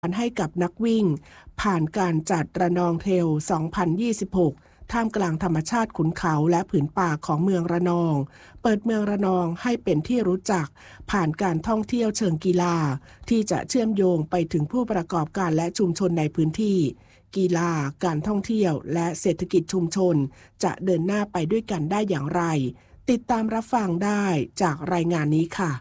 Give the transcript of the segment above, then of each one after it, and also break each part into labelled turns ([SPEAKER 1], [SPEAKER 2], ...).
[SPEAKER 1] ให้กับนักวิ่งผ่านการจัดระนองเทรล 2026 ท่ามกลางธรรมชาติขุนเขาและผืนป่าของเมืองระนองเปิดเมืองระนองให้เป็นที่รู้จักผ่านการท่องเที่ยวเชิงกีฬาที่จะเชื่อมโยงไปถึงผู้ประกอบการและชุมชนในพื้นที่กีฬาการท่องเที่ยวและเศรษฐกิจชุมชนจะเดินหน้าไปด้วยกันได้อย่างไรติดตามรับฟังได้จากรายงานนี้ค่ะ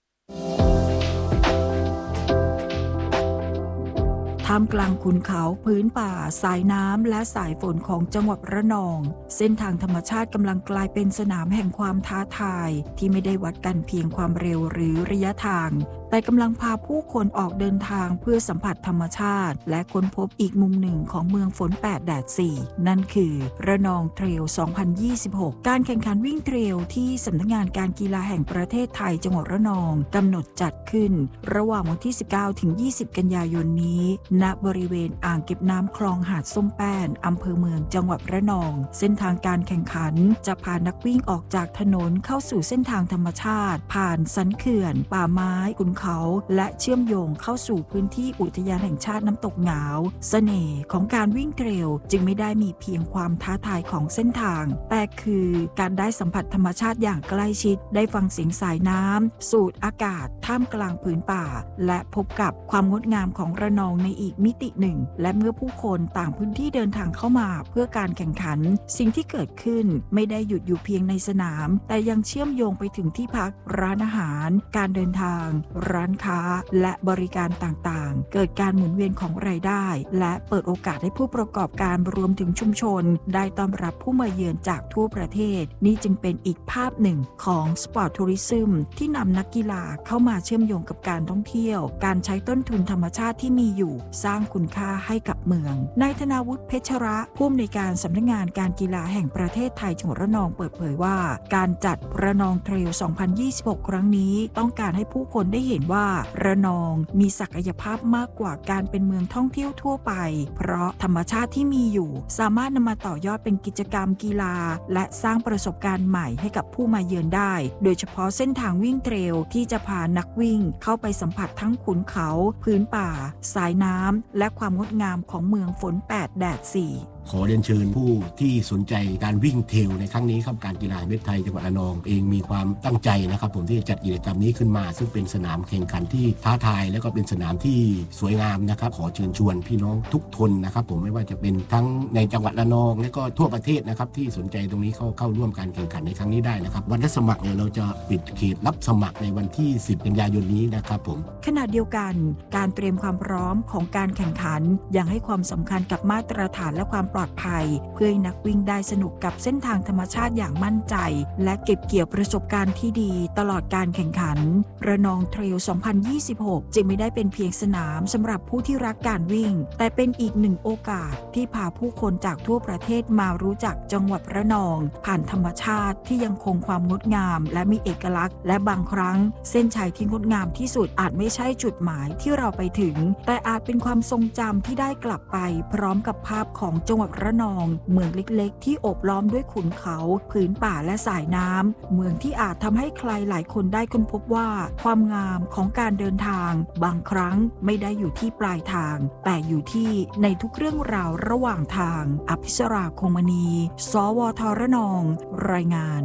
[SPEAKER 2] ท่ามกลางขุนเขาพื้นป่าสายน้ำและสายฝนของจังหวัดระนองเส้นทางธรรมชาติกำลังกลายเป็นสนามแห่งความท้าทายที่ไม่ได้วัดกันเพียงความเร็วหรือระยะทางแต่กำลังพาผู้คนออกเดินทางเพื่อสัมผัสธรรมชาติและค้นพบอีกมุมหนึ่งของเมืองฝน8 แดด 4นั่นคือระนองเทรล 2026 การแข่งขันวิ่งเทรลที่สำนักงานการกีฬาแห่งประเทศไทยจังหวัดระนองกำหนดจัดขึ้นระหว่างวันที่ 19-20 กันยายนนี้ณบริเวณอ่างเก็บน้ำคลองหาดส้มแป้นอำเภอเมืองจังหวัดระนองเส้นทางการแข่งขันจะพานักวิ่งออกจากถนนเข้าสู่เส้นทางธรรมชาติผ่านสันเขื่อนป่าไม้ขุนเขาและเชื่อมโยงเข้าสู่พื้นที่อุทยานแห่งชาติน้ำตกหงาวเสน่ห์ของการวิ่งเทรลจึงไม่ได้มีเพียงความท้าทายของเส้นทางแต่คือการได้สัมผัสธรรมชาติอย่างใกล้ชิดได้ฟังเสียงสายน้ำสูดอากาศท่ามกลางผืนป่าและพบกับความงดงามของระนองในอีกมิติหนึ่งและเมื่อผู้คนต่างพื้นที่เดินทางเข้ามาเพื่อการแข่งขันสิ่งที่เกิดขึ้นไม่ได้หยุดอยู่เพียงในสนามแต่ยังเชื่อมโยงไปถึงที่พักร้านอาหารการเดินทางร้านค้าและบริการต่างๆเกิดการหมุนเวียนของรายได้และเปิดโอกาสให้ผู้ประกอบการรวมถึงชุมชนได้ต้อนรับผู้มาเยือนจากทั่วประเทศนี่จึงเป็นอีกภาพหนึ่งของสปอร์ตทัวริซึมที่นำนักกีฬาเข้ามาเชื่อมโยงกับการท่องเที่ยวการใช้ต้นทุนธรรมชาติที่มีอยู่สร้างคุณค่าให้กับเมืองนายธนาวุฒิเพชระผู้อำนวยการสำนักงานการกีฬาแห่งประเทศไทยจังหวัดระนองเปิดเผยว่าการจัดระนองเทรล 2026 ครั้งนี้ต้องการให้ผู้คนได้เห็นว่าระนองมีศักยภาพมากกว่าการเป็นเมืองท่องเที่ยวทั่วไปเพราะธรรมชาติที่มีอยู่สามารถนำมาต่อยอดเป็นกิจกรรมกีฬาและสร้างประสบการณ์ใหม่ให้กับผู้มาเยือนได้โดยเฉพาะเส้นทางวิ่งเทรลที่จะพานักวิ่งเข้าไปสัมผัสทั้งขุนเขาพื้นป่าสายน้ำและความงดงามของเมืองฝน8 แดด 4
[SPEAKER 3] ขอเรียนเชิญผู้ที่สนใจการวิ่งเทรลในครั้งนี้ครับการกีฬาแห่งประเทศไทยจังหวัดระนองเองมีความตั้งใจนะครับผมที่จะจัดกิจกรรมนี้ขึ้นมาซึ่งเป็นสนามแข่งขันที่ท้าทายและก็เป็นสนามที่สวยงามนะครับขอเชิญชวนพี่น้องทุกคนนะครับผมไม่ว่าจะเป็นทั้งในจังหวัดระนองและก็ทั่วประเทศนะครับที่สนใจตรงนี้เข้าร่วมการแข่งขันในครั้งนี้ได้นะครับวันรับสมัครเนี่ยเราจะปิดเขตรับสมัครในวันที่10 กันยายนนี้นะครับผม
[SPEAKER 2] ขณะเดียวกันการเตรียมความพร้อมของการแข่งขันยังให้ความสำคัญกับมาตรฐานและความปลอดภัยเพื่อให้นักวิ่งได้สนุกกับเส้นทางธรรมชาติอย่างมั่นใจและเก็บเกี่ยวประสบการณ์ที่ดีตลอดการแข่งขันระนองเทรล 2026 จึงไม่ได้เป็นเพียงสนามสำหรับผู้ที่รักการวิ่งแต่เป็นอีกหนึ่งโอกาสที่พาผู้คนจากทั่วประเทศมารู้จักจังหวัดระนองผ่านธรรมชาติที่ยังคงความงดงามและมีเอกลักษณ์และบางครั้งเส้นชัยที่งดงามที่สุดอาจไม่ใช่จุดหมายที่เราไปถึงแต่อาจเป็นความทรงจำที่ได้กลับไปพร้อมกับภาพของจังหวัดระนองเมืองเล็กๆที่โอบล้อมด้วยขุนเขาผืนป่าและสายน้ำเมืองที่อาจทำให้ใครหลายคนได้ค้นพบว่าความงามของการเดินทางบางครั้งไม่ได้อยู่ที่ปลายทางแต่อยู่ที่ในทุกเรื่องราวระหว่างทางอภิสราคงมณีสวทระนองรายงาน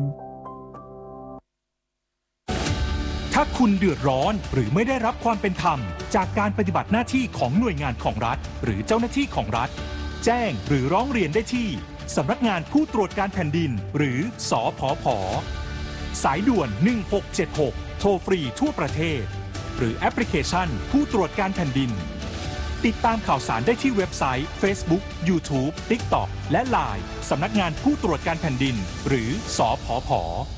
[SPEAKER 4] ถ้าคุณเดือดร้อนหรือไม่ได้รับความเป็นธรรมจากการปฏิบัติหน้าที่ของหน่วยงานของรัฐหรือเจ้าหน้าที่ของรัฐแจ้งหรือร้องเรียนได้ที่สำนักงานผู้ตรวจการแผ่นดินหรือสผผ.สายด่วน1676โทรฟรีทั่วประเทศหรือแอปพลิเคชันผู้ตรวจการแผ่นดินติดตามข่าวสารได้ที่เว็บไซต์ Facebook YouTube TikTok และ LINE สำนักงานผู้ตรวจการแผ่นดินหรือสผผ.